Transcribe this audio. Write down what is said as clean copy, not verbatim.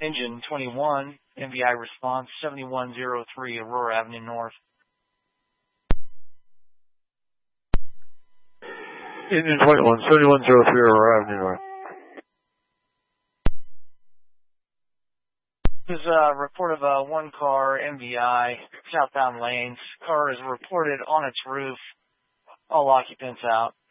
Engine 21, MVI response 7103 Aurora Avenue North. Engine 21, 7103 Aurora Avenue North. This is a report of a one-car MVI, southbound lanes. Car is reported on its roof. All occupants out.